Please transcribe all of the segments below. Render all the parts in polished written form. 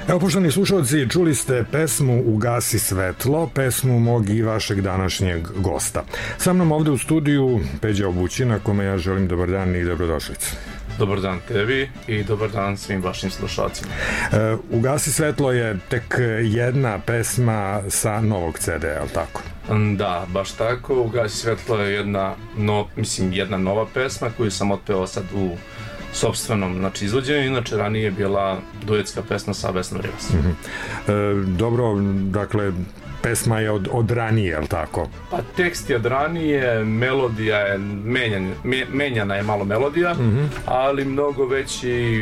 Evo, poštovani slušalci, čuli ste pesmu Ugasi svetlo, pesmu mog i vašeg današnjeg gosta. Sa mnom ovde u studiju Peđa Obućina, kome ja želim dobar dan i dobrodošlicu. Dobar dan tebi i dobar dan svim vašim slušalcima. Ugasi svetlo je tek jedna pesma sa novog CD-a, je li tako? Da, baš tako. Ugasi svetlo je jedna nova pesma koju sam otpeo sad u sopstvenom izvođenju, inače ranije je bila duetska pesma sa Vesnom Rivas. Dobro, dakle, pesma je od ranije, je li tako? Pa tekst je od ranije, melodija je, menjana je malo melodija, ali mnogo veći,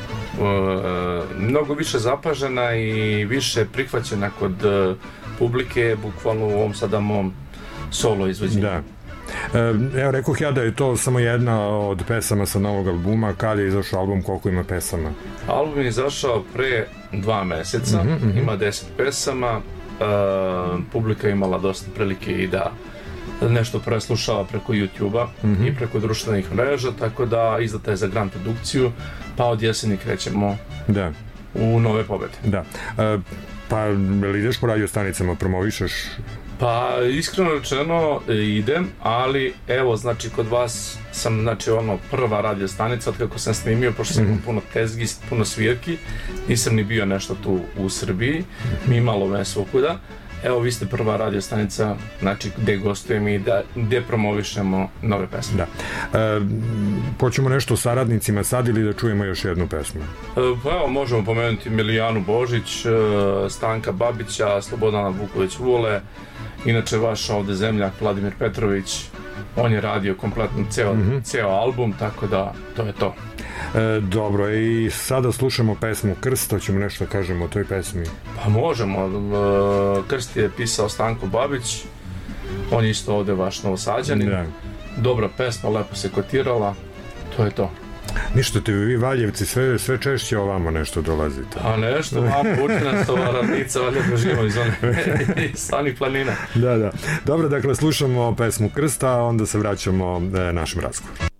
mnogo više zapažena i više prihvaćena kod publike, bukvalno u ovom sada mom solo izvođenju. Da. Evo, rekoh ja da je to samo jedna od pesama sa novog albuma. Kad je izašao album, koliko ima pesama? Album je izašao pre 2 meseca, ima 10 pesama, publika je imala dosta prilike i da nešto preslušava preko YouTube-a i preko društvenih mreža, tako da izdata je za Grand produkciju, pa od jeseni krećemo u nove pobede. Da. Pa, li ideš po radio stanicama, promovišeš? Pa, iskreno rečeno idem, ali evo, znači, kod vas sam, znači, prva radio stanica od kako sam snimio, pošto sam imao puno tezgi, puno svirki, nisam ni bio nešto tu u Srbiji, mi malo me svukuda. Evo, vi ste prva radio stanica, znači, gde gostujem i gde promovišemo nove pesme. Da. Hoćemo nešto o saradnicima sad ili da čujemo još jednu pesmu? Pa evo, možemo pomenuti Milijanu Božić, Stanka Babića, Slobodana Vuković-Vule, inače vaš ovde zemljak Vladimir Petrović, on je radio kompletno ceo album, tako da to je to. Dobro, i sada slušamo pesmu Krst, hoćemo nešto da kažemo o toj pesmi? Pa možemo, Krst je pisao Stanko Babić, on je isto ovde vaš Novosađanin, dobra pesma, lepo se kotirala, to je to. Ništa, vi Valjevci sve češće ovamo nešto dolazite. A nešto, uči nas ova ravnica, valjda živimo iz onih planina. Da. Dobro, dakle, slušamo pesmu Krsta, onda se vraćamo našem razgovoru.